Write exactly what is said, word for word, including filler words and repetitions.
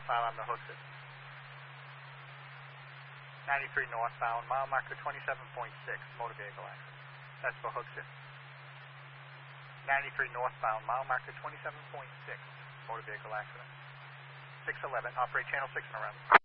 file on the Hooksett. ninety-three northbound, mile marker twenty-seven point six, motor vehicle accident. That's for Hooksett. ninety-three northbound, mile marker twenty-seven point six, motor vehicle accident. six eleven, operate channel six and around.